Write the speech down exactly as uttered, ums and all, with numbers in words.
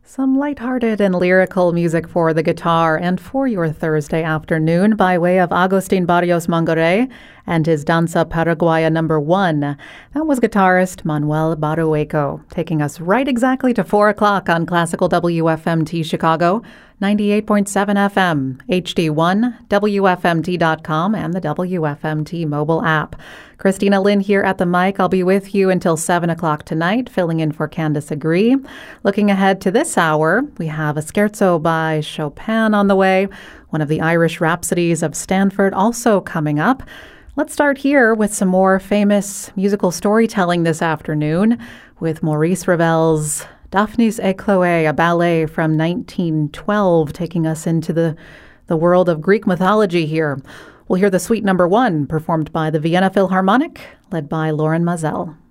Some lighthearted and lyrical music for the guitar and for your Thursday afternoon by way of Agustin Barrios Mangoré and his Danza Paraguaya number one. That was guitarist Manuel Barueco, taking us right exactly to four o'clock on Classical W F M T Chicago, ninety-eight point seven F M, H D one, W F M T dot com, and the W F M T mobile app. Christina Lynn here at the mic. I'll be with you until seven o'clock tonight, filling in for Candice Agree. Looking ahead to this hour, we have a scherzo by Chopin on the way, one of the Irish Rhapsodies of Stanford also coming up. Let's start here with some more famous musical storytelling this afternoon with Maurice Ravel's Daphnis et Chloe, a ballet from nineteen twelve, taking us into the, the world of Greek mythology here. We'll hear the suite number one, performed by the Vienna Philharmonic, led by Loren Maazel.